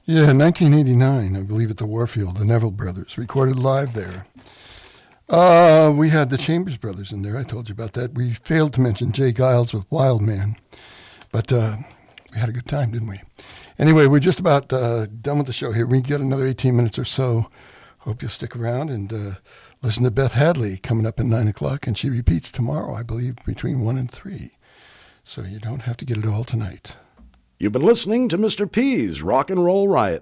Yeah, 1989, I believe, at the Warfield, the Neville Brothers, recorded live there. We had the Chambers Brothers in there. I told you about that. We failed to mention Jay Giles with Wild Man, but we had a good time, didn't we? Anyway, we're just about done with the show here. We get another 18 minutes or so. Hope you'll stick around and listen to Beth Hadley coming up at 9 o'clock, and she repeats tomorrow, I believe, between 1 and 3. So you don't have to get it all tonight. You've been listening to Mr. P's Rock and Roll Riot.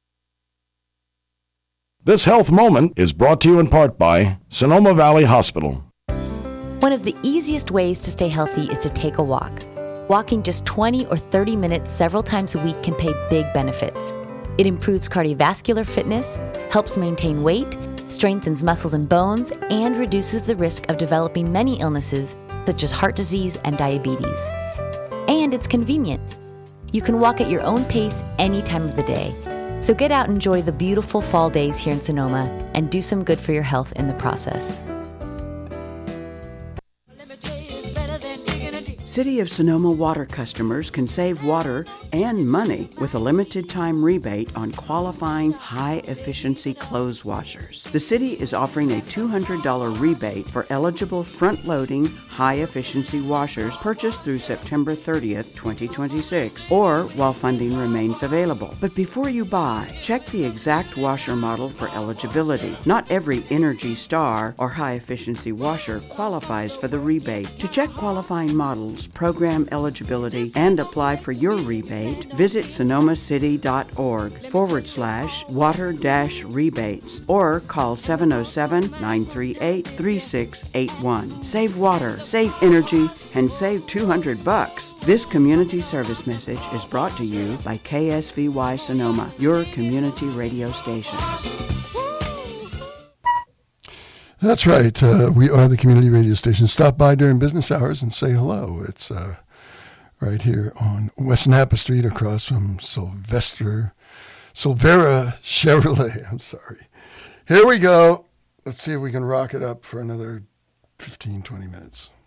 This health moment is brought to you in part by Sonoma Valley Hospital. One of the easiest ways to stay healthy is to take a walk. Walking just 20 or 30 minutes several times a week can pay big benefits. It improves cardiovascular fitness, helps maintain weight, strengthens muscles and bones, and reduces the risk of developing many illnesses such as heart disease and diabetes. And it's convenient. You can walk at your own pace any time of the day. So get out and enjoy the beautiful fall days here in Sonoma and do some good for your health in the process. City of Sonoma water customers can save water and money with a limited-time rebate on qualifying high-efficiency clothes washers. The city is offering a $200 rebate for eligible front-loading high-efficiency washers purchased through September 30th, 2026, or while funding remains available. But before you buy, check the exact washer model for eligibility. Not every Energy Star or high-efficiency washer qualifies for the rebate. To check qualifying models, program eligibility, and apply for your rebate, visit sonomacity.org/water-rebates or call 707-938-3681. Save water, save energy, and save $200. This community service message is brought to you by KSVY Sonoma, your community radio station. That's right. We are the community radio station. Stop by during business hours and say hello. It's right here on West Napa Street across from Silvera Chevrolet. I'm sorry. Here we go. Let's see if we can rock it up for another 15, 20 minutes.